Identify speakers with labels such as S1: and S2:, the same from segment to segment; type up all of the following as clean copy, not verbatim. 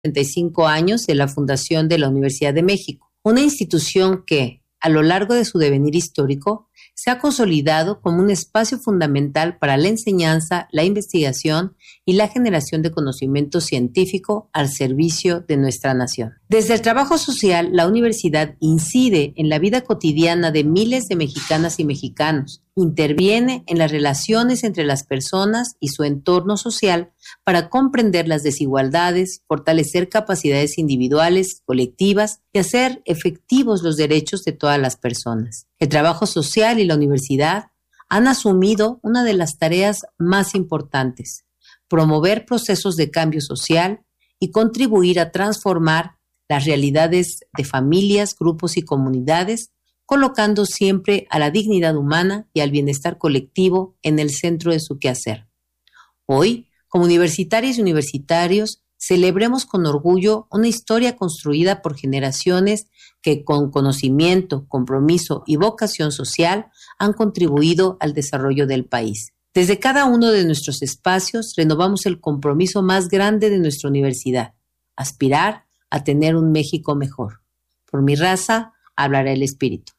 S1: 35 años de la fundación de la Universidad de México, una institución que, a lo largo de su devenir histórico, se ha consolidado como un espacio fundamental para la enseñanza, la investigación y la generación de conocimiento científico al servicio de nuestra nación. Desde el trabajo social, la universidad incide en la vida cotidiana de miles de mexicanas y mexicanos, interviene en las relaciones entre las personas y su entorno social para comprender las desigualdades, fortalecer capacidades individuales, colectivas y hacer efectivos los derechos de todas las personas. El trabajo social y la universidad han asumido una de las tareas más importantes: promover procesos de cambio social y contribuir a transformar las realidades de familias, grupos y comunidades, colocando siempre a la dignidad humana y al bienestar colectivo en el centro de su quehacer. Hoy, como universitarias y universitarios, celebremos con orgullo una historia construida por generaciones que con conocimiento, compromiso y vocación social han contribuido al desarrollo del país. Desde cada uno de nuestros espacios renovamos el compromiso más grande de nuestra universidad: aspirar a tener un México mejor. Por mi raza, hablará el espíritu.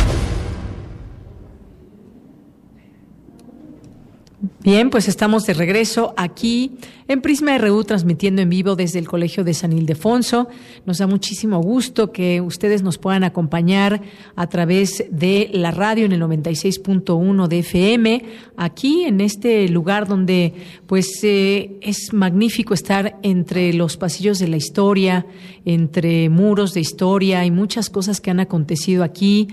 S2: Bien, pues estamos de regreso aquí en Prisma RU, transmitiendo en vivo desde el Colegio de San Ildefonso. Nos da muchísimo gusto que ustedes nos puedan acompañar a través de la radio en el 96.1 de FM, aquí en este lugar donde pues es magnífico estar entre los pasillos de la historia, entre muros de historia. Hay muchas cosas que han acontecido aquí,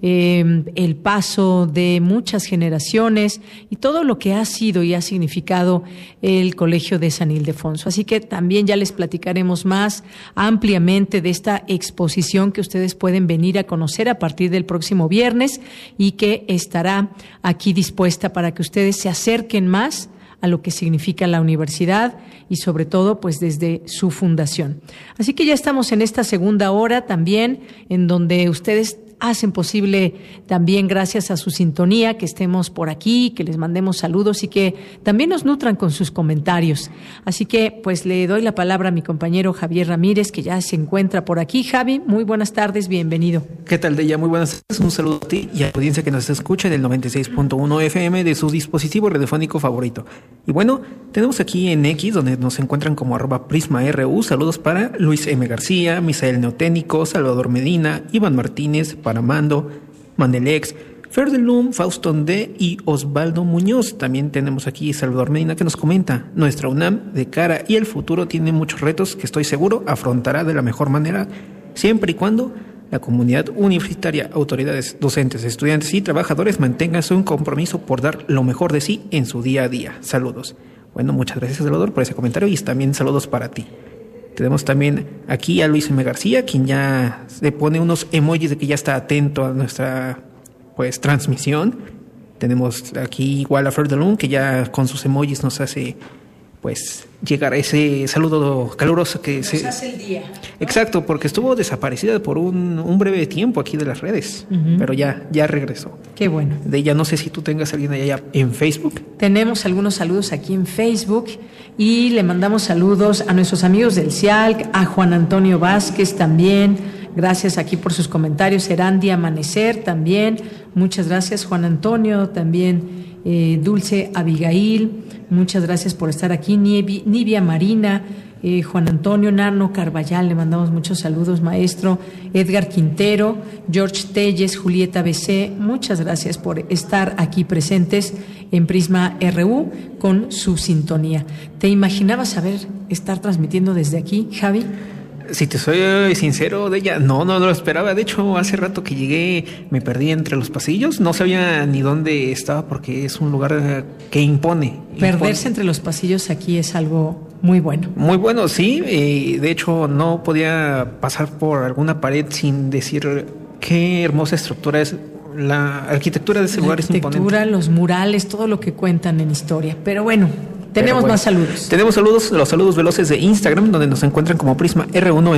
S2: el paso de muchas generaciones y todo lo que ha sido y ha significado el Colegio de San Ildefonso. Así que también ya les platicaremos más ampliamente de esta exposición que ustedes pueden venir a conocer a partir del próximo viernes y que estará aquí dispuesta para que ustedes se acerquen más a lo que significa la universidad y sobre todo pues desde su fundación. Así que ya estamos en esta segunda hora también, en donde ustedes hacen posible también, gracias a su sintonía, que estemos por aquí, que les mandemos saludos y que también nos nutran con sus comentarios. Así que pues le doy la palabra a mi compañero Javier Ramírez, que ya se encuentra por aquí. Javi, muy buenas tardes, bienvenido.
S3: ¿Qué tal, Deya? Muy buenas tardes, un saludo a ti y a la audiencia que nos escucha del 96.1 FM de su dispositivo radiofónico favorito. Y bueno, tenemos aquí en X, donde nos encuentran como @PrismaRU, saludos para Luis M. García, Misael Neoténico, Salvador Medina, Iván Martínez, Paramando, Mandelex, Ferdelum, Faustón D y Osvaldo Muñoz. También tenemos aquí Salvador Medina, que nos comenta: nuestra UNAM de cara y el futuro tiene muchos retos que estoy seguro afrontará de la mejor manera, siempre y cuando la comunidad universitaria, autoridades, docentes, estudiantes y trabajadores mantengan su compromiso por dar lo mejor de sí en su día a día. Saludos. Bueno, muchas gracias, Salvador, por ese comentario y también saludos para ti. Tenemos también aquí a Luis M. García, quien ya le pone unos emojis de que ya está atento a nuestra pues transmisión. Tenemos aquí igual a Fer de Lund, que ya con sus emojis nos hace pues llegar a ese saludo caluroso que
S2: nos hace el día, ¿no?
S3: Exacto, porque estuvo desaparecida por un breve tiempo aquí de las redes, pero ya regresó.
S2: Qué bueno.
S3: De ella, no sé si tú tengas a alguien allá en Facebook.
S2: Tenemos algunos saludos aquí en Facebook y le mandamos saludos a nuestros amigos del CIALC, a Juan Antonio Vázquez también. Gracias aquí por sus comentarios. Erandi Amanecer también. Muchas gracias, Juan Antonio. También Dulce Abigail. Muchas gracias por estar aquí. Nivia Marina, Juan Antonio Narno Carballal, le mandamos muchos saludos, maestro. Edgar Quintero, George Telles, Julieta BC, muchas gracias por estar aquí presentes en Prisma RU con su sintonía. ¿Te imaginabas estar transmitiendo desde aquí, Javi?
S3: Si te soy sincero, de ella, no lo esperaba. De hecho, hace rato que llegué, me perdí entre los pasillos. No sabía ni dónde estaba porque es un lugar que impone.
S2: Perderse entre los pasillos aquí es algo muy bueno.
S3: Muy bueno, sí. De hecho, no podía pasar por alguna pared sin decir qué hermosa estructura es. La arquitectura de ese lugar es imponente. La arquitectura,
S2: los murales, todo lo que cuentan en historia. Pero bueno, tenemos más saludos.
S3: Tenemos saludos, los saludos veloces de Instagram, donde nos encuentran como Prisma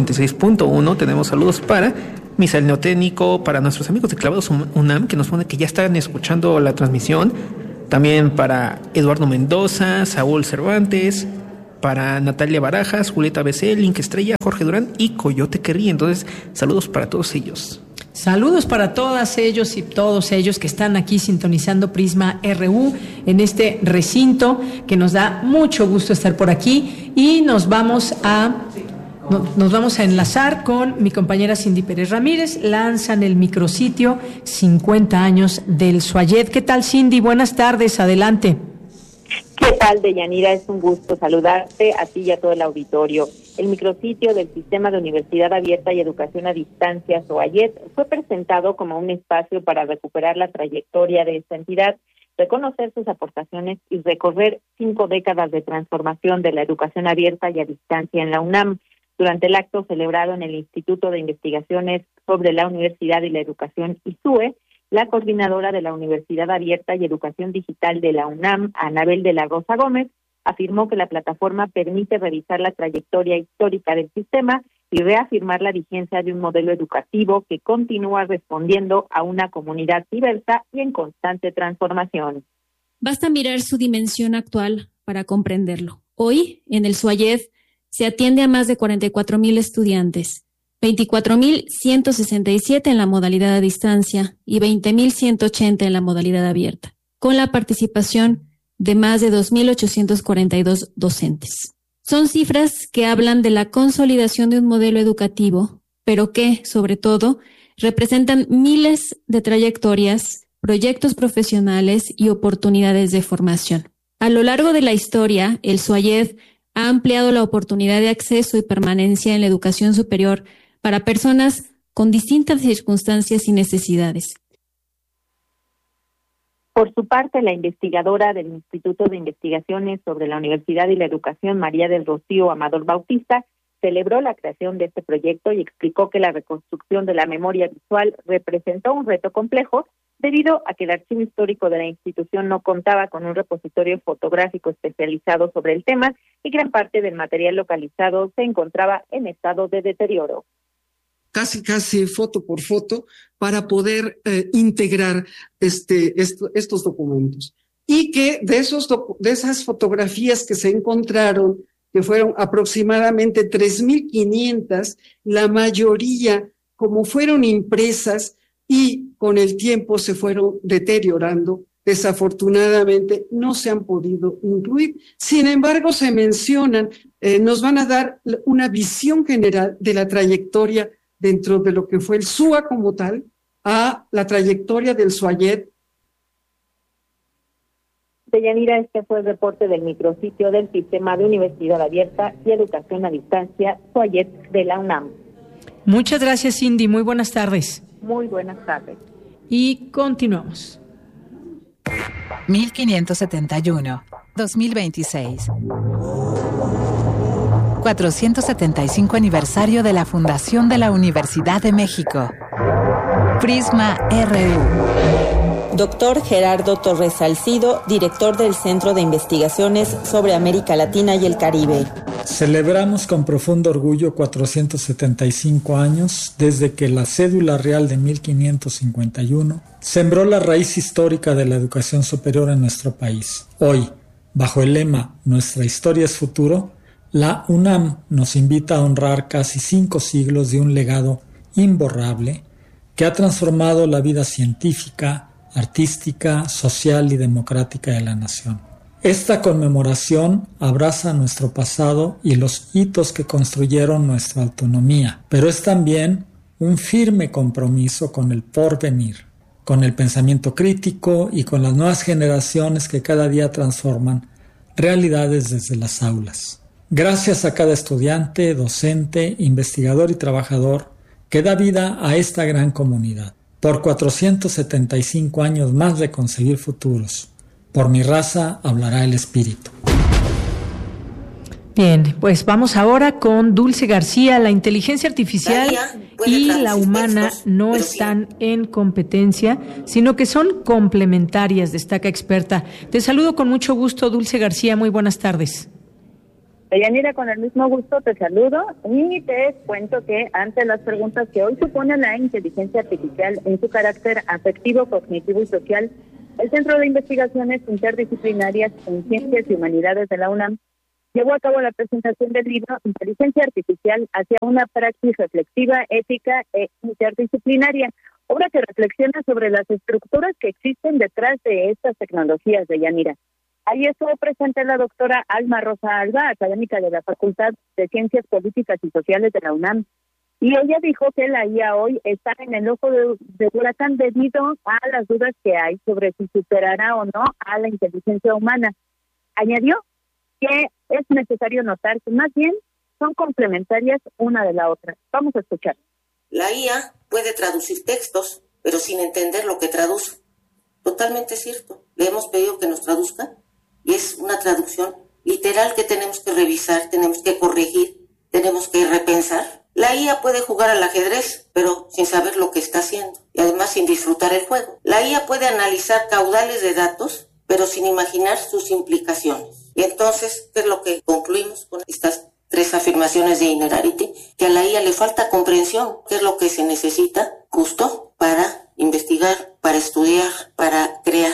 S3: RU96.1. Tenemos saludos para Misael Neoténico, para nuestros amigos de Clavados UNAM, que nos pone que ya están escuchando la transmisión. También para Eduardo Mendoza, Saúl Cervantes, para Natalia Barajas, Julieta BC, Link Estrella, Jorge Durán y Coyote que ríe. Entonces, saludos para todos ellos.
S2: Saludos para todas ellos y todos ellos que están aquí sintonizando Prisma RU en este recinto, que nos da mucho gusto estar por aquí, y nos vamos a enlazar con mi compañera Cindy Pérez Ramírez. Lanzan el micrositio 50 años del SUAYED. ¿Qué tal, Cindy? Buenas tardes, adelante.
S4: ¿Qué tal, Deyanira? Es un gusto saludarte a ti y a todo el auditorio. El micrositio del Sistema de Universidad Abierta y Educación a Distancia, SUAYED, fue presentado como un espacio para recuperar la trayectoria de esta entidad, reconocer sus aportaciones y recorrer 5 décadas de transformación de la educación abierta y a distancia en la UNAM. Durante el acto celebrado en el Instituto de Investigaciones sobre la Universidad y la Educación, ISUE, la coordinadora de la Universidad Abierta y Educación Digital de la UNAM, Anabel de la Rosa Gómez, afirmó que la plataforma permite revisar la trayectoria histórica del sistema y reafirmar la vigencia de un modelo educativo que continúa respondiendo a una comunidad diversa y en constante transformación.
S5: Basta mirar su dimensión actual para comprenderlo. Hoy, en el SUAYED, se atiende a más de 44,000 estudiantes, 24,167 en la modalidad a distancia y 20,180 en la modalidad abierta, con la participación de más de 2,842 docentes. Son cifras que hablan de la consolidación de un modelo educativo, pero que, sobre todo, representan miles de trayectorias, proyectos profesionales y oportunidades de formación. A lo largo de la historia, el SUAYED ha ampliado la oportunidad de acceso y permanencia en la educación superior para personas con distintas circunstancias y necesidades.
S4: Por su parte, la investigadora del Instituto de Investigaciones sobre la Universidad y la Educación, María del Rocío Amador Bautista, celebró la creación de este proyecto y explicó que la reconstrucción de la memoria visual representó un reto complejo debido a que el archivo histórico de la institución no contaba con un repositorio fotográfico especializado sobre el tema y gran parte del material localizado se encontraba en estado de deterioro.
S6: Casi foto por foto para poder integrar estos documentos. Y que de esas fotografías que se encontraron, que fueron aproximadamente 3,500, la mayoría, como fueron impresas y con el tiempo se fueron deteriorando, desafortunadamente no se han podido incluir. Sin embargo, se mencionan, nos van a dar una visión general de la trayectoria dentro de lo que fue el SUA como tal, a la trayectoria del SUAYED.
S4: Deyanira, este fue el reporte del micrositio del Sistema de Universidad Abierta y Educación a Distancia, SUAYED de la UNAM.
S2: Muchas gracias, Cindy. Muy buenas tardes.
S4: Muy buenas tardes.
S2: Y continuamos.
S7: 1571, 2026. 475 aniversario de la fundación de la Universidad de México. Prisma RU.
S8: Doctor Gerardo Torres Salcido, director del Centro de Investigaciones sobre América Latina y el Caribe.
S9: Celebramos con profundo orgullo 475 años desde que la cédula real de 1551 sembró la raíz histórica de la educación superior en nuestro país. Hoy, bajo el lema Nuestra historia es futuro, la UNAM nos invita a honrar casi 5 siglos de un legado imborrable que ha transformado la vida científica, artística, social y democrática de la nación. Esta conmemoración abraza nuestro pasado y los hitos que construyeron nuestra autonomía, pero es también un firme compromiso con el porvenir, con el pensamiento crítico y con las nuevas generaciones que cada día transforman realidades desde las aulas. Gracias a cada estudiante, docente, investigador y trabajador que da vida a esta gran comunidad. Por 475 años más de concebir futuros. Por mi raza hablará el espíritu.
S2: Bien, pues vamos ahora con Dulce García. La inteligencia artificial y la humana no están en competencia, sino que son complementarias, destaca experta. Te saludo con mucho gusto, Dulce García. Muy buenas tardes.
S4: Deyanira, con el mismo gusto te saludo y te cuento que ante las preguntas que hoy supone la inteligencia artificial en su carácter afectivo, cognitivo y social, el Centro de Investigaciones Interdisciplinarias en Ciencias y Humanidades de la UNAM llevó a cabo la presentación del libro Inteligencia Artificial hacia una praxis reflexiva, ética e interdisciplinaria, obra que reflexiona sobre las estructuras que existen detrás de estas tecnologías, de Yanira. Ahí estuvo presente la doctora Alma Rosa Alba, académica de la Facultad de Ciencias Políticas y Sociales de la UNAM, y ella dijo que la IA hoy está en el ojo de huracán debido a las dudas que hay sobre si superará o no a la inteligencia humana. Añadió que es necesario notar que más bien son complementarias una de la otra. Vamos a escuchar.
S10: La IA puede traducir textos, pero sin entender lo que traduce. Totalmente cierto. Le hemos pedido que nos traduzca y es una traducción literal que tenemos que revisar, tenemos que corregir, tenemos que repensar. La IA puede jugar al ajedrez, pero sin saber lo que está haciendo y además sin disfrutar el juego. La IA puede analizar caudales de datos, pero sin imaginar sus implicaciones. Y entonces, ¿qué es lo que concluimos con estas 3 afirmaciones de Innerarity? Que a la IA le falta comprensión, qué es lo que se necesita justo para investigar, para estudiar, para crear.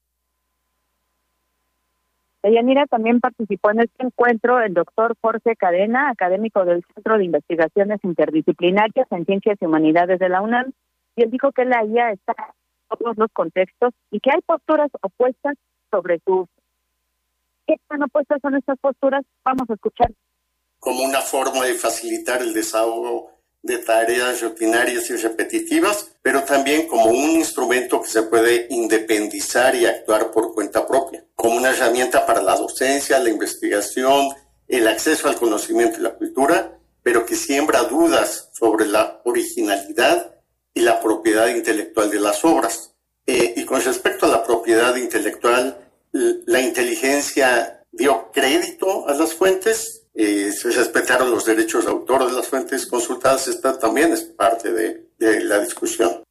S4: Yanira, también participó en este encuentro el doctor Jorge Cadena, académico del Centro de Investigaciones Interdisciplinarias en Ciencias y Humanidades de la UNAM, y él dijo que la IA está en todos los contextos y que hay posturas opuestas sobre su uso. ¿Qué tan opuestas son estas posturas? Vamos a escuchar.
S11: Como una forma de facilitar el desahogo de tareas rutinarias y repetitivas, pero también como un instrumento que se puede independizar y actuar por cuenta propia, como una herramienta para la docencia, la investigación, el acceso al conocimiento y la cultura, pero que siembra dudas sobre la originalidad y la propiedad intelectual de las obras. Y con respecto a la propiedad intelectual, la inteligencia dio crédito a las fuentes, se respetaron los derechos de autor de las fuentes consultadas. Esta también es parte de la discusión.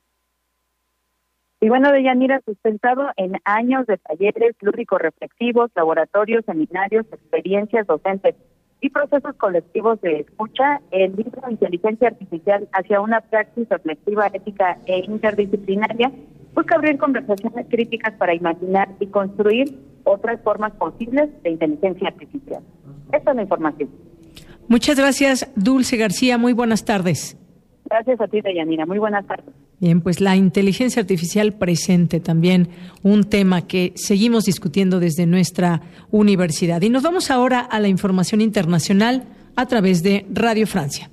S4: Y bueno, Deyanira, sustentado en años de talleres lúdicos reflexivos, laboratorios, seminarios, experiencias docentes y procesos colectivos de escucha, el libro Inteligencia Artificial hacia una praxis reflexiva, ética e interdisciplinaria busca abrir conversaciones críticas para imaginar y construir otras formas posibles de inteligencia artificial. Esta es la información.
S2: Muchas gracias, Dulce García. Muy buenas tardes.
S4: Gracias a ti, Deyanira. Muy buenas tardes.
S2: Bien, pues la inteligencia artificial presente también, un tema que seguimos discutiendo desde nuestra universidad. Y nos vamos ahora a la información internacional a través de Radio Francia.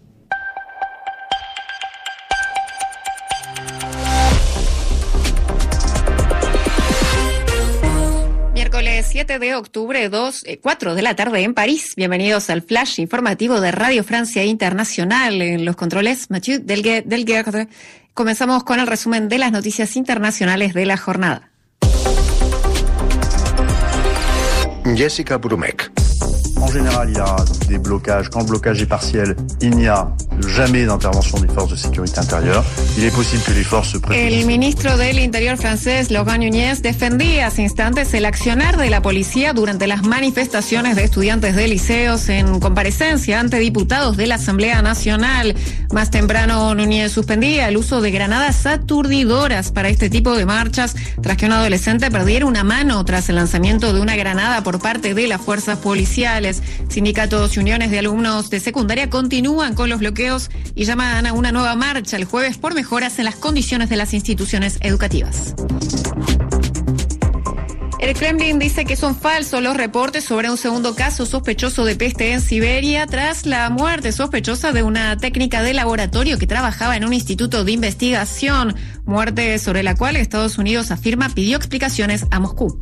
S12: Miércoles 7 de octubre, 4 de la tarde en París. Bienvenidos al flash informativo de Radio Francia Internacional. En los controles, Mathieu Delguer. Comenzamos con el resumen de las noticias internacionales de la jornada.
S13: Jessica Brumek.
S14: En général, il y a des blocages. Quand le blocage est partiel, il n'y a jamais d'intervention des forces de sécurité intérieure. Il est possible que les forces se précipitent.
S12: El ministro del Interior francés, Laurent Nunez, defendía hace instantes el accionar de la policía durante las manifestaciones de estudiantes de liceos en comparecencia ante diputados de la Asamblea Nacional. Más temprano, Nunez suspendía el uso de granadas aturdidoras para este tipo de marchas tras que un adolescente perdiera una mano tras el lanzamiento de una granada por parte de las fuerzas policiales. Sindicatos y uniones de alumnos de secundaria continúan con los bloqueos y llaman a una nueva marcha el jueves por mejoras en las condiciones de las instituciones educativas. El Kremlin dice que son falsos los reportes sobre un segundo caso sospechoso de peste en Siberia tras la muerte sospechosa de una técnica de laboratorio que trabajaba en un instituto de investigación, muerte sobre la cual Estados Unidos afirma pidió explicaciones a Moscú.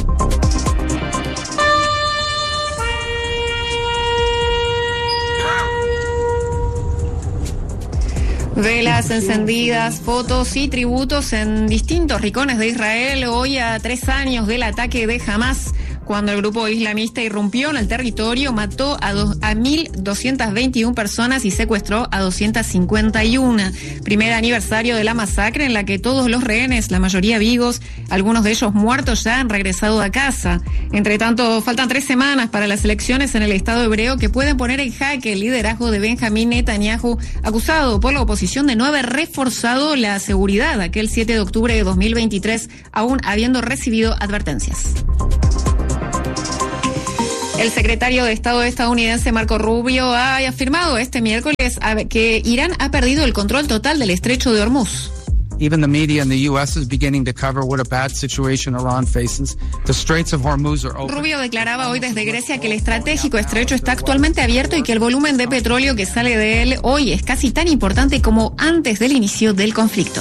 S12: Velas encendidas, fotos y tributos en distintos rincones de Israel hoy a 3 años del ataque de Hamas. Cuando el grupo islamista irrumpió en el territorio, mató a 1.221 personas y secuestró a 251. Primer aniversario de la masacre en la que todos los rehenes, la mayoría vivos, algunos de ellos muertos, ya han regresado a casa. Entre tanto, faltan 3 semanas para las elecciones en el Estado hebreo que pueden poner en jaque el liderazgo de Benjamín Netanyahu, acusado por la oposición de no haber reforzado la seguridad aquel 7 de octubre de 2023, aún habiendo recibido advertencias. El secretario de Estado estadounidense Marco Rubio ha afirmado este miércoles que Irán ha perdido el control total del estrecho de Hormuz.
S15: Even the media in the U.S. is beginning to cover what a bad situation Iran faces. The Straits of Hormuz are open.
S12: Rubio declaraba hoy desde Grecia que el estratégico estrecho está actualmente abierto y que el volumen de petróleo que sale de él hoy es casi tan importante como antes del inicio del conflicto.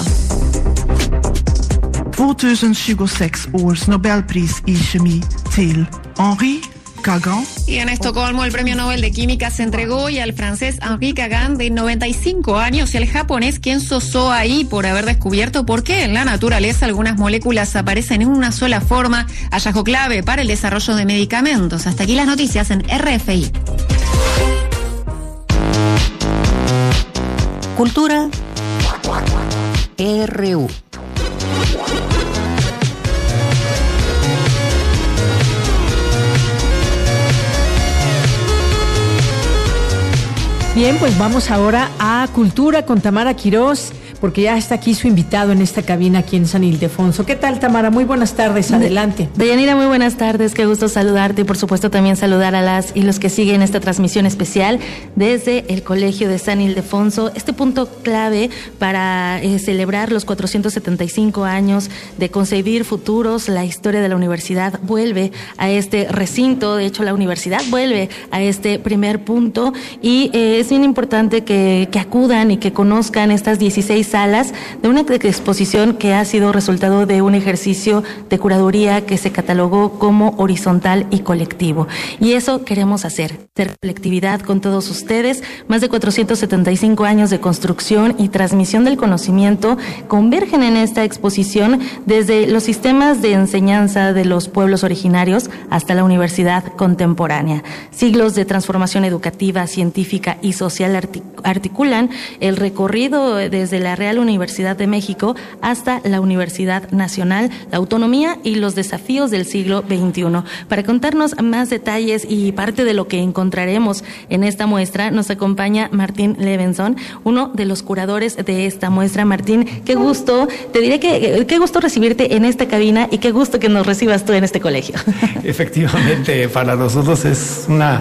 S16: 2026 års Nobelpris i kemi til Henri Kagan.
S12: Y en Estocolmo el premio Nobel de Química se entregó hoy al francés Henri Kagan, de 95 años, y al japonés Kenzo Soai, por haber descubierto por qué en la naturaleza algunas moléculas aparecen en una sola forma, hallazgo clave para el desarrollo de medicamentos. Hasta aquí las noticias en RFI.
S1: Cultura RU.
S2: Bien, pues vamos ahora a Cultura con Tamara Quirós, porque ya está aquí su invitado en esta cabina aquí en San Ildefonso. ¿Qué tal, Tamara? Muy buenas tardes, adelante.
S17: Deyanira, muy buenas tardes, qué gusto saludarte y por supuesto también saludar a las y los que siguen esta transmisión especial desde el Colegio de San Ildefonso. Este punto clave para celebrar los 475 años de concebir futuros. La historia de la universidad vuelve a este recinto, de hecho la universidad vuelve a este primer punto y es bien importante que acudan y que conozcan estas 16 salas de una exposición que ha sido resultado de un ejercicio de curaduría que se catalogó como horizontal y colectivo. Y eso queremos hacer colectividad con todos ustedes. Más de 475 años de construcción y transmisión del conocimiento convergen en esta exposición desde los sistemas de enseñanza de los pueblos originarios hasta la universidad contemporánea. Siglos de transformación educativa, científica y social articulan el recorrido desde la Real Universidad de México hasta la Universidad Nacional, la autonomía y los desafíos del siglo XXI. Para contarnos más detalles y parte de lo que encontraremos en esta muestra, nos acompaña Martín Levenson, uno de los curadores de esta muestra. Martín, qué gusto, te diré que qué gusto recibirte en esta cabina y qué gusto que nos recibas tú en este colegio.
S18: Efectivamente, para nosotros es una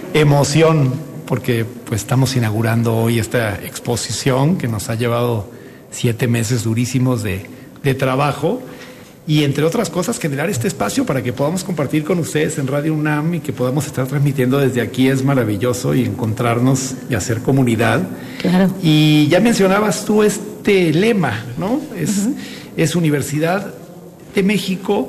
S18: emoción porque pues estamos inaugurando hoy esta exposición que nos ha llevado 7 meses durísimos de trabajo y entre otras cosas generar este espacio para que podamos compartir con ustedes en Radio UNAM y que podamos estar transmitiendo desde aquí. Es maravilloso y encontrarnos y hacer comunidad.
S17: Claro.
S18: Y ya mencionabas tú este lema, ¿no? Es Universidad de México,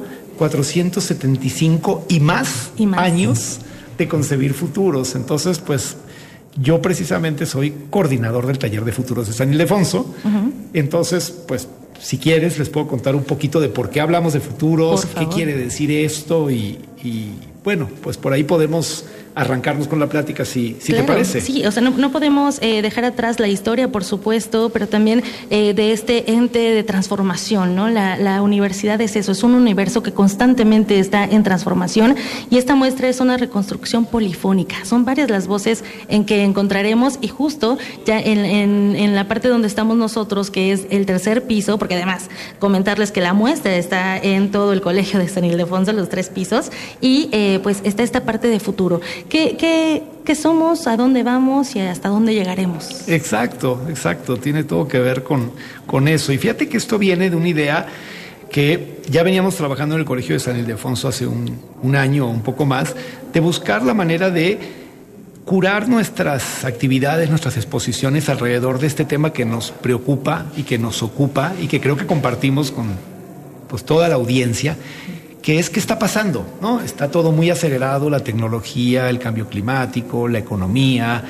S18: 475 y más años de concebir futuros. Entonces, pues yo precisamente soy coordinador del taller de futuros de San Ildefonso. Entonces, pues si quieres les puedo contar un poquito de por qué hablamos de futuros, qué quiere decir esto y bueno, pues por ahí podemos arrancarnos con la plática si
S17: claro,
S18: te parece.
S17: Sí, o sea, no podemos dejar atrás la historia, por supuesto, pero también de este ente de transformación, ¿no? La universidad es eso, es un universo que constantemente está en transformación y esta muestra es una reconstrucción polifónica. Son varias las voces en que encontraremos y justo ya en la parte donde estamos nosotros, que es el tercer piso, porque además comentarles que la muestra está en todo el Colegio de San Ildefonso, los 3 pisos, y pues está esta parte de futuro. ¿Qué somos? ¿A dónde vamos? ¿Y hasta dónde llegaremos?
S18: Exacto. Tiene todo que ver con eso. Y fíjate que esto viene de una idea que ya veníamos trabajando en el Colegio de San Ildefonso hace un año o un poco más, de buscar la manera de curar nuestras actividades, nuestras exposiciones alrededor de este tema que nos preocupa y que nos ocupa y que creo que compartimos con pues toda la audiencia, que es qué está pasando, ¿no? Está todo muy acelerado, la tecnología, el cambio climático, la economía,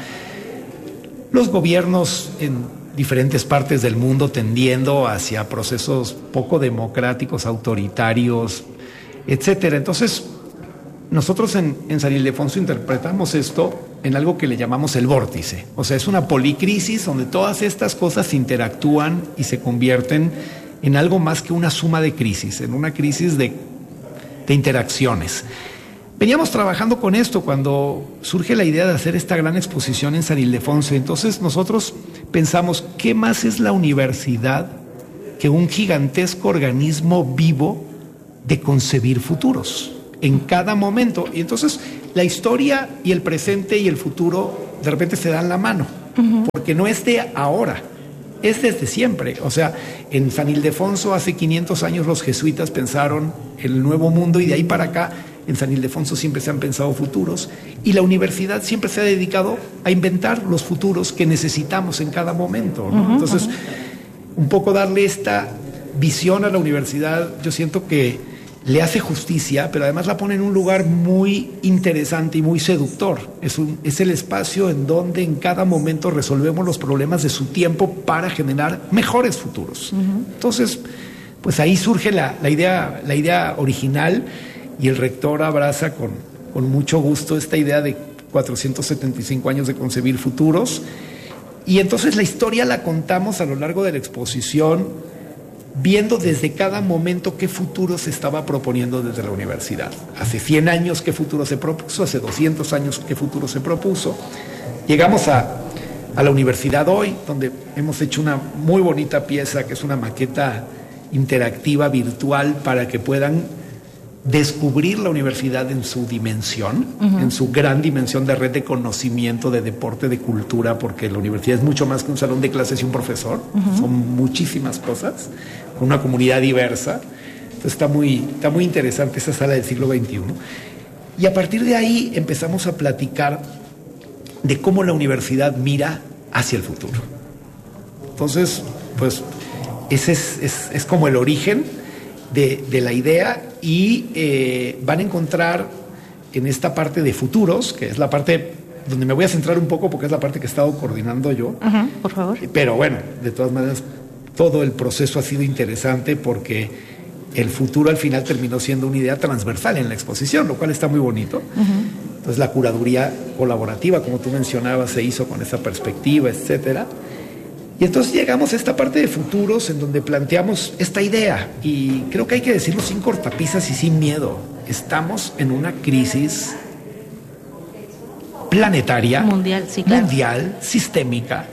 S18: los gobiernos en diferentes partes del mundo tendiendo hacia procesos poco democráticos, autoritarios, etcétera. Entonces, nosotros en San Ildefonso interpretamos esto en algo que le llamamos el vórtice. O sea, es una policrisis donde todas estas cosas interactúan y se convierten en algo más que una suma de crisis, en una crisis de interacciones. Veníamos trabajando con esto cuando surge la idea de hacer esta gran exposición en San Ildefonso. Entonces nosotros pensamos, ¿qué más es la universidad que un gigantesco organismo vivo de concebir futuros en cada momento? Y entonces la historia y el presente y el futuro de repente se dan la mano, porque no es de ahora, es desde siempre. O sea, en San Ildefonso hace 500 años los jesuitas pensaron el nuevo mundo y de ahí para acá en San Ildefonso siempre se han pensado futuros y la universidad siempre se ha dedicado a inventar los futuros que necesitamos en cada momento, ¿no? Entonces, un poco darle esta visión a la universidad, yo siento que le hace justicia, pero además la pone en un lugar muy interesante y muy seductor. Es el espacio en donde en cada momento resolvemos los problemas de su tiempo para generar mejores futuros. Entonces, pues ahí surge la idea original y el rector abraza con mucho gusto esta idea de 475 años de concebir futuros. Y entonces la historia la contamos a lo largo de la exposición, viendo desde cada momento qué futuro se estaba proponiendo desde la universidad. Hace 100 años qué futuro se propuso, hace 200 años qué futuro se propuso. Llegamos a la universidad hoy, donde hemos hecho una muy bonita pieza que es una maqueta interactiva virtual para que puedan descubrir la universidad en su dimensión, en su gran dimensión de red de conocimiento, de deporte, de cultura, porque la universidad es mucho más que un salón de clases y un profesor, son muchísimas cosas, con una comunidad diversa. Entonces está muy interesante esa sala del siglo XXI. Y a partir de ahí empezamos a platicar de cómo la universidad mira hacia el futuro. Entonces, pues ese es como el origen de la idea y van a encontrar en esta parte de futuros, que es la parte donde me voy a centrar un poco porque es la parte que he estado coordinando yo.
S17: Por favor.
S18: Pero bueno, de todas maneras, todo el proceso ha sido interesante porque el futuro al final terminó siendo una idea transversal en la exposición, lo cual está muy bonito. Entonces la curaduría colaborativa, como tú mencionabas, se hizo con esa perspectiva, etcétera. Y entonces llegamos a esta parte de futuros en donde planteamos esta idea y creo que hay que decirlo sin cortapisas y sin miedo. Estamos en una crisis planetaria,
S17: mundial, sí, claro,
S18: mundial, sistémica,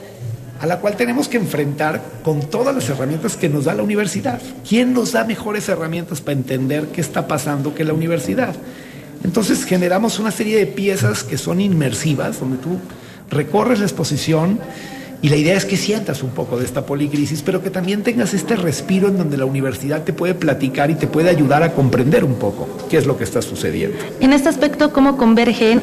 S18: a la cual tenemos que enfrentar con todas las herramientas que nos da la universidad. ¿Quién nos da mejores herramientas para entender qué está pasando que la universidad? Entonces generamos una serie de piezas que son inmersivas, donde tú recorres la exposición y la idea es que sientas un poco de esta policrisis, pero que también tengas este respiro en donde la universidad te puede platicar y te puede ayudar a comprender un poco qué es lo que está sucediendo.
S17: En este aspecto, ¿cómo convergen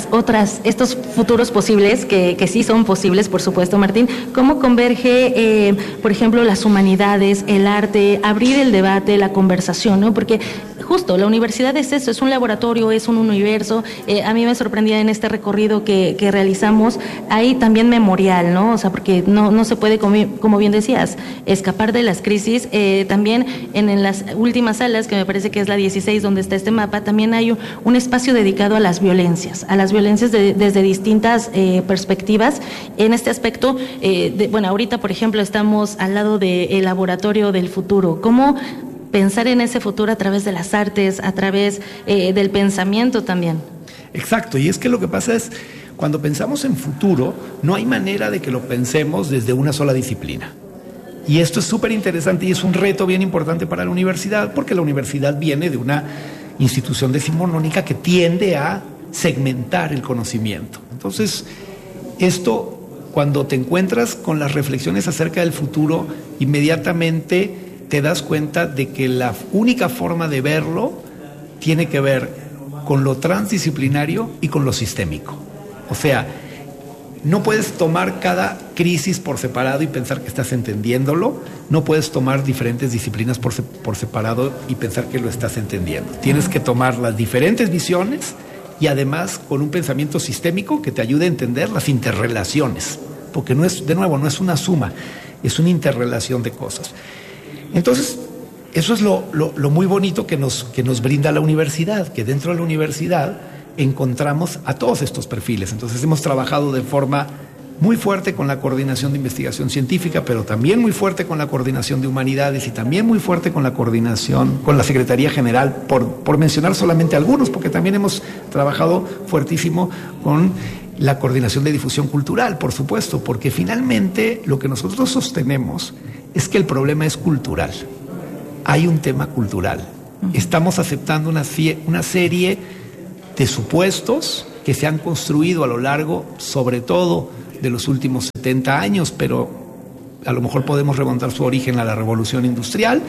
S17: estos futuros posibles, que sí son posibles, por supuesto, Martín? ¿Cómo converge, por ejemplo, las humanidades, el arte, abrir el debate, la conversación, ¿no? Porque justo, la universidad es eso, es un laboratorio, es un universo. A mí me sorprendía en este recorrido que realizamos, hay también memorial, ¿no? O sea, porque no se puede, como bien decías, escapar de las crisis. También en las últimas salas, que me parece que es la 16, donde está este mapa, también hay un espacio dedicado a las violencias desde distintas perspectivas. En este aspecto, bueno, ahorita, por ejemplo, estamos al lado del laboratorio del futuro. ¿Cómo pensar en ese futuro a través de las artes, a través del pensamiento también?
S18: Exacto, y es que lo que pasa es, cuando pensamos en futuro, no hay manera de que lo pensemos desde una sola disciplina. Y esto es súper interesante y es un reto bien importante para la universidad, porque la universidad viene de una institución decimonónica que tiende a segmentar el conocimiento. Entonces, esto, cuando te encuentras con las reflexiones acerca del futuro, inmediatamente te das cuenta de que la única forma de verlo tiene que ver con lo transdisciplinario y con lo sistémico. O sea, no puedes tomar cada crisis por separado y pensar que estás entendiéndolo. No puedes tomar diferentes disciplinas por separado y pensar que lo estás entendiendo. Tienes que tomar las diferentes visiones y además con un pensamiento sistémico que te ayude a entender las interrelaciones. Porque no es una suma, es una interrelación de cosas. Entonces, eso es lo muy bonito que nos brinda la universidad, que dentro de la universidad encontramos a todos estos perfiles. Entonces hemos trabajado de forma muy fuerte con la coordinación de investigación científica, pero también muy fuerte con la coordinación de humanidades y también muy fuerte con la coordinación con la Secretaría General, por mencionar solamente algunos, porque también hemos trabajado fuertísimo con la coordinación de difusión cultural, por supuesto, porque finalmente lo que nosotros sostenemos es que el problema es cultural. Hay un tema cultural. Estamos aceptando una serie de supuestos que se han construido a lo largo, sobre todo, de los últimos 70 años, pero a lo mejor podemos remontar su origen a la Revolución Industrial.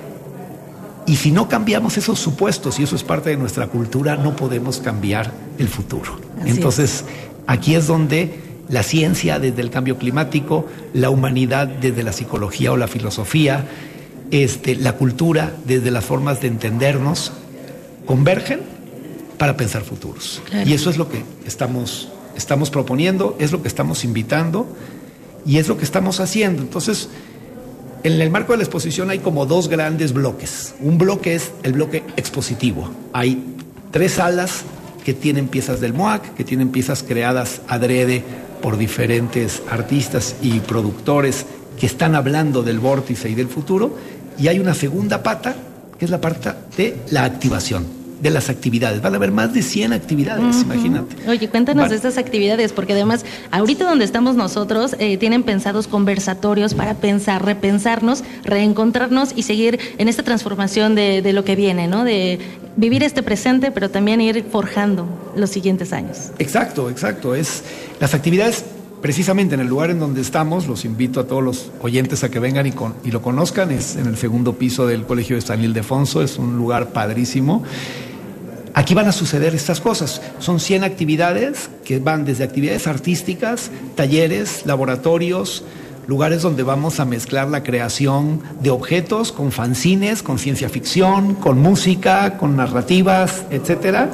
S18: Y si no cambiamos esos supuestos, y eso es parte de nuestra cultura, no podemos cambiar el futuro. Entonces, aquí es donde la ciencia desde el cambio climático, la humanidad desde la psicología o la filosofía, la cultura desde las formas de entendernos, convergen para pensar futuros. Claro. Y eso es lo que estamos proponiendo, es lo que estamos invitando y es lo que estamos haciendo. Entonces, en el marco de la exposición hay como dos grandes bloques. Un bloque es el bloque expositivo. Hay 3 salas que tienen piezas del MOAC, que tienen piezas creadas adrede por diferentes artistas y productores que están hablando del vórtice y del futuro. Y hay una segunda pata, que es la parte de la activación, de las actividades. Van a haber más de 100 actividades, imagínate.
S17: Oye, cuéntanos de estas actividades, porque además, ahorita donde estamos nosotros, tienen pensados conversatorios para pensar, repensarnos, reencontrarnos y seguir en esta transformación de lo que viene, ¿no? De vivir este presente, pero también ir forjando los siguientes años.
S18: Exacto. Las actividades, precisamente en el lugar en donde estamos, los invito a todos los oyentes a que vengan y lo conozcan, es en el 2º piso del Colegio de San Ildefonso, es un lugar padrísimo. Aquí van a suceder estas cosas. Son 100 actividades que van desde actividades artísticas, talleres, laboratorios, lugares donde vamos a mezclar la creación de objetos con fanzines, con ciencia ficción, con música, con narrativas, etcétera.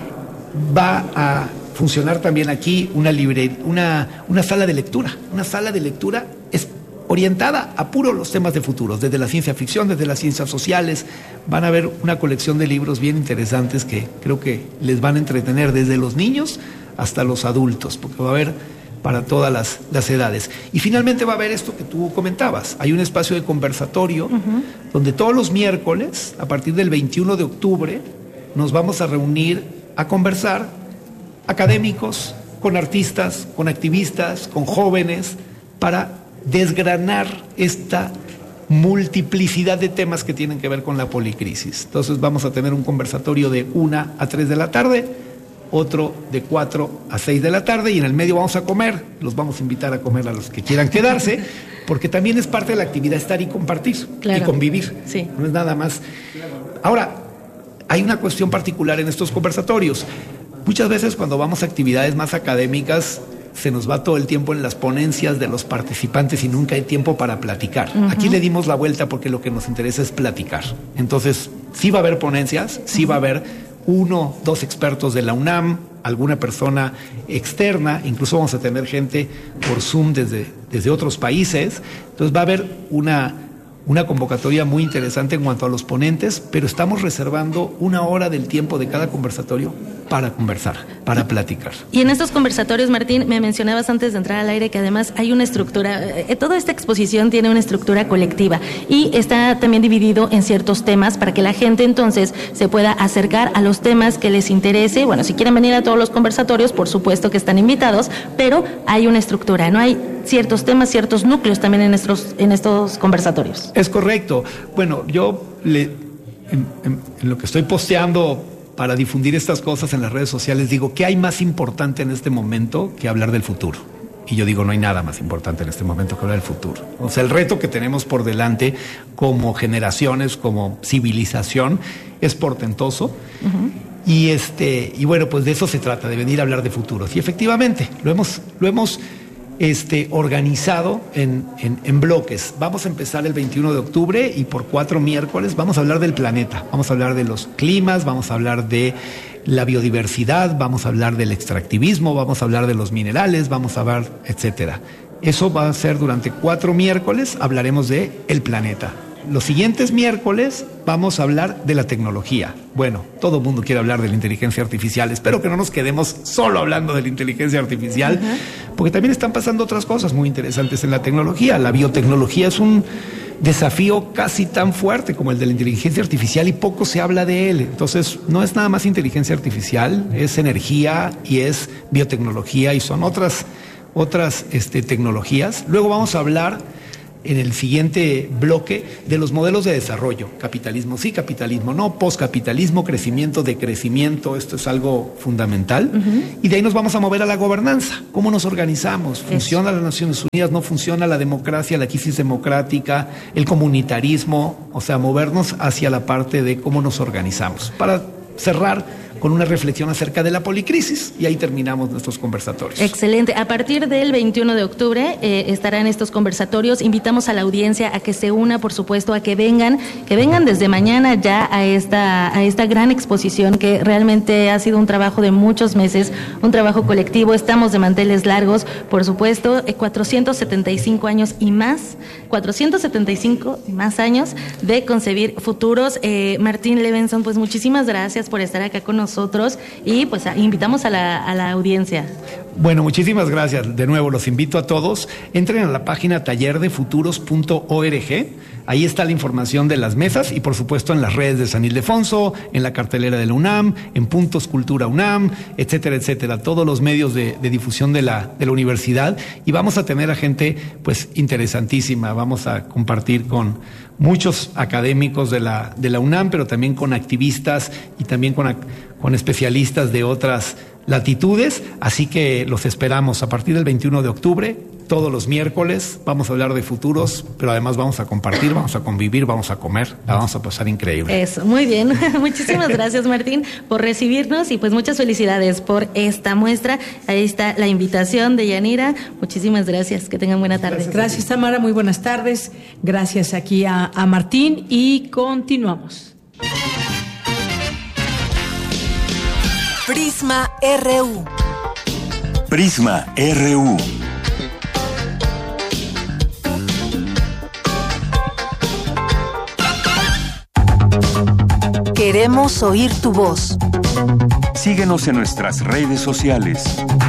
S18: Va a funcionar también aquí una sala de lectura. Una sala de lectura es orientada a puro los temas de futuros, desde la ciencia ficción, desde las ciencias sociales. Van a ver una colección de libros bien interesantes que creo que les van a entretener desde los niños hasta los adultos, porque va a haber para todas las edades. Y finalmente va a haber esto que tú comentabas. Hay un espacio de conversatorio donde todos los miércoles, a partir del 21 de octubre, nos vamos a reunir a conversar, académicos, con artistas, con activistas, con jóvenes, para desgranar esta multiplicidad de temas que tienen que ver con la policrisis. Entonces vamos a tener un conversatorio de 1 a 3 de la tarde, otro de 4 a 6 de la tarde, y en el medio vamos a comer. Los vamos a invitar a comer a los que quieran quedarse, porque también es parte de la actividad estar y compartir, claro, y convivir. Sí. No es nada más. Ahora, hay una cuestión particular en estos conversatorios. Muchas veces cuando vamos a actividades más académicas, se nos va todo el tiempo en las ponencias de los participantes y nunca hay tiempo para platicar. Aquí le dimos la vuelta porque lo que nos interesa es platicar. Entonces, sí va a haber ponencias, sí va a haber 1, 2 expertos de la UNAM, alguna persona externa, incluso vamos a tener gente por Zoom desde otros países. Entonces va a haber una convocatoria muy interesante en cuanto a los ponentes, pero estamos reservando 1 hora del tiempo de cada conversatorio para conversar, para platicar.
S17: Y en estos conversatorios, Martín, me mencionabas antes de entrar al aire que además hay una estructura, toda esta exposición tiene una estructura colectiva y está también dividido en ciertos temas para que la gente entonces se pueda acercar a los temas que les interese. Bueno, si quieren venir a todos los conversatorios, por supuesto que están invitados, pero hay una estructura, ¿no? Hay ciertos temas, ciertos núcleos también en estos conversatorios.
S18: Es correcto. Bueno, yo en lo que estoy posteando para difundir estas cosas en las redes sociales, digo, ¿qué hay más importante en este momento que hablar del futuro? Y yo digo, no hay nada más importante en este momento que hablar del futuro. O sea, el reto que tenemos por delante como generaciones, como civilización, es portentoso. Y bueno, pues de eso se trata, de venir a hablar de futuros. Y efectivamente, lo hemos organizado en bloques. Vamos a empezar el 21 de octubre y por 4 miércoles vamos a hablar del planeta. Vamos a hablar de los climas, vamos a hablar de la biodiversidad, vamos a hablar del extractivismo, vamos a hablar de los minerales, vamos a hablar, etcétera. Eso va a ser durante 4 miércoles, hablaremos de el planeta. Los siguientes miércoles vamos a hablar de la tecnología. Bueno, todo el mundo quiere hablar de la inteligencia artificial. Espero que no nos quedemos solo hablando de la inteligencia artificial, porque también están pasando otras cosas muy interesantes en la tecnología. La biotecnología es un desafío casi tan fuerte como el de la inteligencia artificial y poco se habla de él. Entonces, no es nada más inteligencia artificial, es energía y es biotecnología y son otras tecnologías. Luego vamos a hablar en el siguiente bloque de los modelos de desarrollo. Capitalismo sí, capitalismo no, poscapitalismo, crecimiento, decrecimiento, esto es algo fundamental. Y de ahí nos vamos a mover a la gobernanza. ¿Cómo nos organizamos? ¿Funciona las Naciones Unidas? ¿No funciona la democracia, la crisis democrática, el comunitarismo? O sea, movernos hacia la parte de cómo nos organizamos. Para cerrar con una reflexión acerca de la policrisis, y ahí terminamos nuestros conversatorios.
S17: Excelente. A partir del 21 de octubre estarán estos conversatorios. Invitamos a la audiencia a que se una, por supuesto, a que vengan desde mañana ya a esta gran exposición que realmente ha sido un trabajo de muchos meses, un trabajo colectivo. Estamos de manteles largos, por supuesto, 475 años y más, 475 más años de concebir futuros. Martín Levenson, pues muchísimas gracias por estar acá con nosotros y pues invitamos a la audiencia.
S18: Bueno, muchísimas gracias. De nuevo, los invito a todos. Entren a la página tallerdefuturos.org. Ahí está la información de las mesas y, por supuesto, en las redes de San Ildefonso, en la cartelera de la UNAM, en Puntos Cultura UNAM, etcétera, etcétera. Todos los medios de difusión de la universidad. Y vamos a tener a gente, pues, interesantísima. Vamos a compartir con muchos académicos de la UNAM, pero también con activistas y también con especialistas de otras latitudes, así que los esperamos a partir del 21 de octubre, todos los miércoles. Vamos a hablar de futuros, pero además vamos a compartir, vamos a convivir, vamos a comer, la vamos a pasar increíble.
S17: Eso, muy bien. Muchísimas gracias, Martín, por recibirnos y pues muchas felicidades por esta muestra. Ahí está la invitación de Yanira. Muchísimas gracias, que tengan buena tarde.
S2: Gracias, Tamara, muy buenas tardes. Gracias aquí a Martín y continuamos.
S19: Prisma RU.
S13: Prisma RU.
S19: Queremos oír tu voz.
S13: Síguenos en nuestras redes sociales.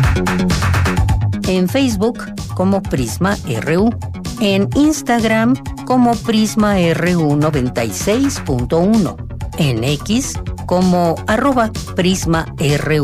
S1: En Facebook como Prisma RU. En Instagram como Prisma RU 96.1. En X como @PrismaRU.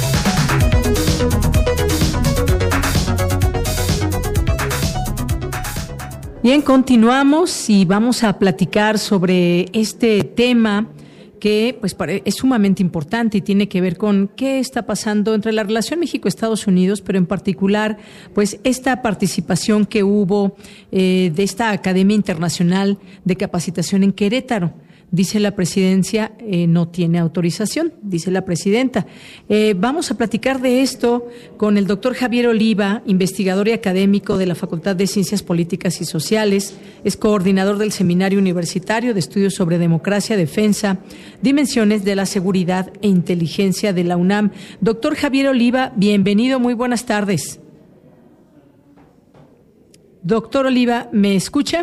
S2: Bien, continuamos y vamos a platicar sobre este tema que pues es sumamente importante y tiene que ver con qué está pasando entre la relación México-Estados Unidos, pero en particular pues esta participación que hubo de esta Academia Internacional de Capacitación en Querétaro. Dice la presidencia, no tiene autorización, dice la presidenta. Vamos a platicar de esto con el doctor Javier Oliva, investigador y académico de la Facultad de Ciencias Políticas y Sociales, es coordinador del Seminario Universitario de Estudios sobre Democracia, Defensa, Dimensiones de la Seguridad e Inteligencia de la UNAM. Doctor Javier Oliva, bienvenido, muy buenas tardes. Doctor Oliva, ¿me escucha?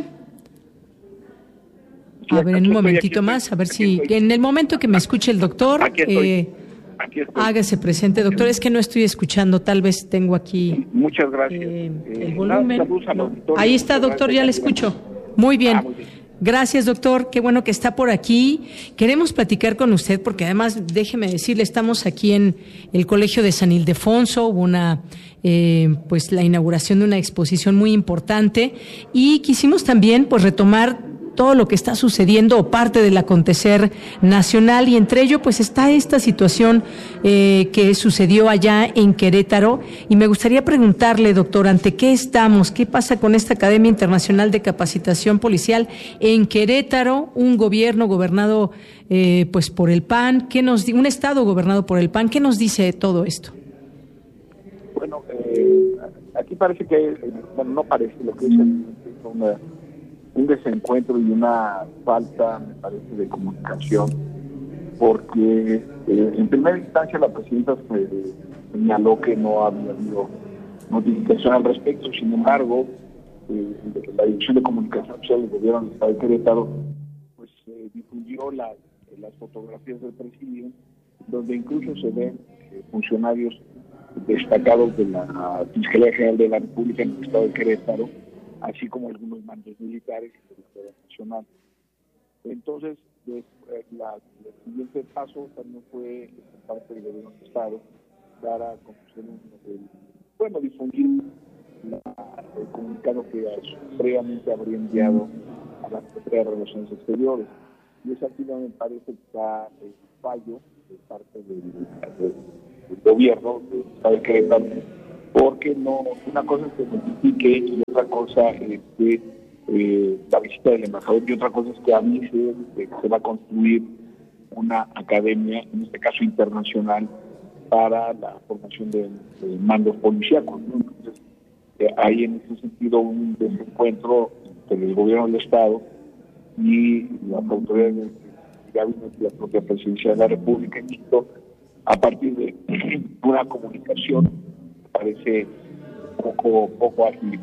S2: A ver, en un momentito más, a ver si en el momento que me escuche el doctor,
S20: aquí estoy.
S2: Hágase presente, doctor. Es que no estoy escuchando, tal vez tengo aquí.
S20: Muchas gracias.
S2: El volumen. No. Ahí está, doctor, ya le escucho. Muy bien. Muy bien. Gracias, doctor. Qué bueno que está por aquí. Queremos platicar con usted porque además, déjeme decirle, estamos aquí en el Colegio de San Ildefonso. Hubo pues la inauguración de una exposición muy importante y quisimos también pues retomar todo lo que está sucediendo o parte del acontecer nacional y entre ello pues está esta situación que sucedió allá en Querétaro y me gustaría preguntarle, doctor, ¿ante qué estamos? ¿Qué pasa con esta Academia Internacional de Capacitación Policial en Querétaro? Un gobierno gobernado pues por el PAN, un estado gobernado por el PAN, ¿qué nos dice todo esto?
S20: Bueno, aquí parece que, no parece, lo que es un desencuentro y una falta, me parece, de comunicación, porque en primera instancia la presidenta señaló que no había habido notificación al respecto. Sin embargo, la Dirección de Comunicación Social del Gobierno del Estado de Querétaro pues difundió las fotografías del presidio, donde incluso se ven funcionarios destacados de la Fiscalía General de la República en el Estado de Querétaro, así como algunos mandos militares y de la Guardia Nacional. Entonces, el siguiente paso también fue, por parte del gobierno del Estado, dar a conocer, difundir la comunicación comunicado que previamente habría enviado a la Secretaría de Relaciones Exteriores. Y es aquí donde me parece que está el fallo de parte del gobierno de Estado de Querétaro, porque no, una cosa es que notifique y otra cosa es que la visita del embajador, y otra cosa es que avise de que se va a construir una academia, en este caso internacional, para la formación de mandos policíacos, ¿no? Entonces, hay en ese sentido un desencuentro entre el gobierno del Estado y las autoridades del gabinete y la propia presidencia de la República en Quito, a partir de una comunicación que parece poco ágil.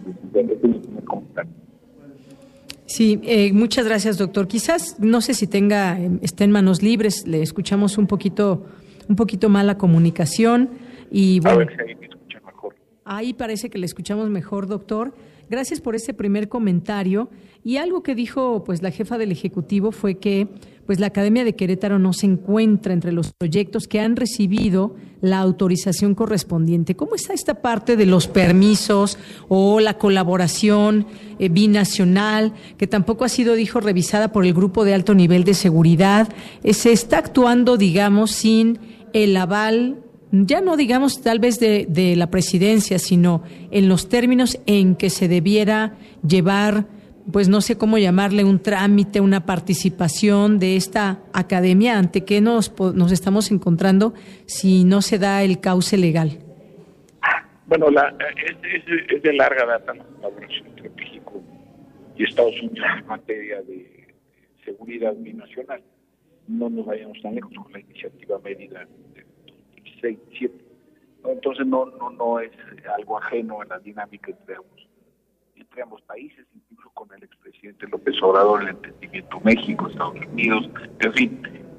S2: Sí, muchas gracias, doctor. Quizás, no sé si esté en manos libres, le escuchamos un poquito mal la comunicación y bueno. A ver si ahí me escuchan mejor. Ahí parece que le escuchamos mejor, doctor. Gracias por este primer comentario. Y algo que dijo pues la jefa del Ejecutivo fue que pues la Academia de Querétaro no se encuentra entre los proyectos que han recibido la autorización correspondiente. ¿Cómo está esta parte de los permisos o la colaboración binacional, que tampoco ha sido, dijo, revisada por el Grupo de Alto Nivel de Seguridad? Se está actuando, digamos, sin el aval, ya no digamos tal vez de la presidencia, sino en los términos en que se debiera llevar, pues no sé cómo llamarle, un trámite, una participación de esta academia. ¿Ante qué nos estamos encontrando si no se da el cauce legal?
S20: Bueno, es de larga data la colaboración entre México y Estados Unidos en materia de seguridad binacional. No nos vayamos tan lejos con la iniciativa Mérida de 2006-2007. Entonces no es algo ajeno a la dinámica entre ambos países, incluso con el expresidente López Obrador, el entendimiento México, Estados Unidos, en fin.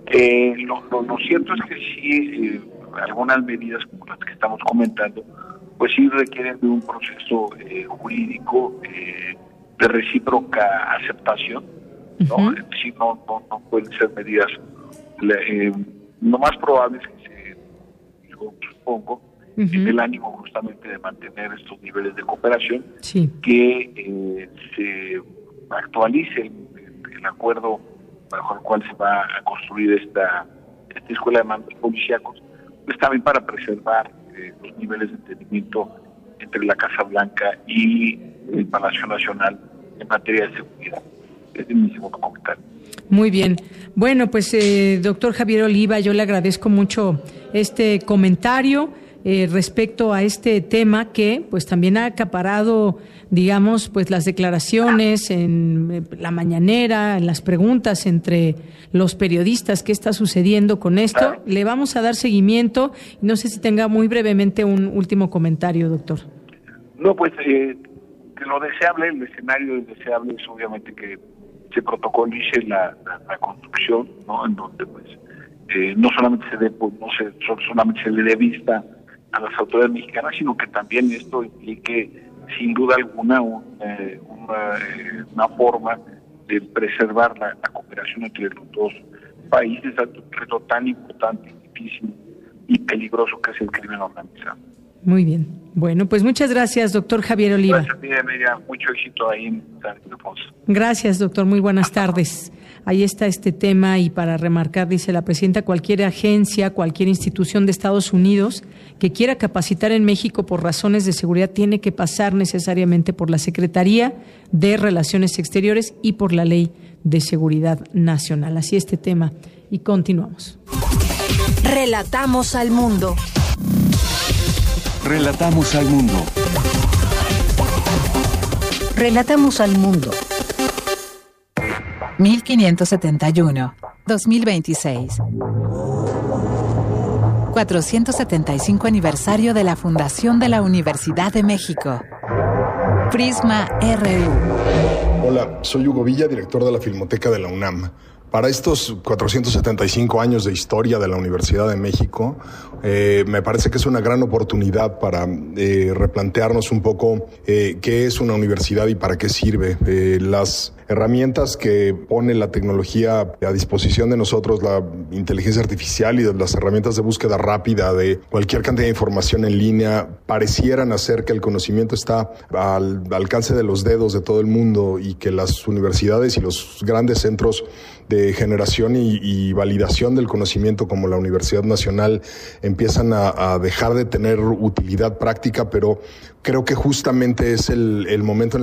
S20: Lo cierto es que sí, algunas medidas como las que estamos comentando, pues sí requieren de un proceso jurídico de recíproca aceptación, ¿no? Uh-huh. Sí, no pueden ser medidas, lo más probable es que yo supongo, en el ánimo justamente de mantener estos niveles de cooperación, sí, que se actualice el acuerdo bajo el cual se va a construir esta escuela de mandos policíacos, pues también para preservar los niveles de entendimiento entre la Casa Blanca y el Palacio Nacional en materia de seguridad. Es mi segundo comentario.
S2: Muy bien. Bueno, pues doctor Javier Oliva, yo le agradezco mucho este comentario respecto a este tema que pues también ha acaparado, digamos, pues las declaraciones en la mañanera, en las preguntas entre los periodistas. ¿Qué está sucediendo con esto? Le vamos a dar seguimiento. No sé si tenga muy brevemente un último comentario, doctor.
S20: No, pues que lo deseable, el escenario deseable es obviamente que se protocolice la construcción, ¿no? En donde pues no solamente solamente se le dé vista a las autoridades mexicanas, sino que también esto implique sin duda alguna una forma de preservar la cooperación entre los dos países, un reto tan importante, difícil y peligroso que es el crimen organizado.
S2: Muy bien. Bueno, pues muchas gracias, doctor Javier Oliva.
S20: Gracias, Miriam. Mucho éxito ahí en San Ildefonso.
S2: Gracias, doctor. Muy buenas tardes. Ahí está este tema y para remarcar, dice la presidenta, cualquier agencia, cualquier institución de Estados Unidos que quiera capacitar en México por razones de seguridad tiene que pasar necesariamente por la Secretaría de Relaciones Exteriores y por la Ley de Seguridad Nacional. Así este tema. Y continuamos.
S19: Relatamos al mundo.
S13: Relatamos al mundo.
S19: Relatamos al mundo.
S7: 1571, 2026. 475 aniversario de la fundación de la Universidad de México. Prisma RU.
S21: Hola, soy Hugo Villa, director de la Filmoteca de la UNAM. Para estos 475 años de historia de la Universidad de México, me parece que es una gran oportunidad para replantearnos un poco qué es una universidad y para qué sirve. Las herramientas que pone la tecnología a disposición de nosotros, la inteligencia artificial y las herramientas de búsqueda rápida de cualquier cantidad de información en línea, parecieran hacer que el conocimiento está al alcance de los dedos de todo el mundo y que las universidades y los grandes centros de generación y validación del conocimiento como la Universidad Nacional empiezan a dejar de tener utilidad práctica, pero creo que justamente es el momento en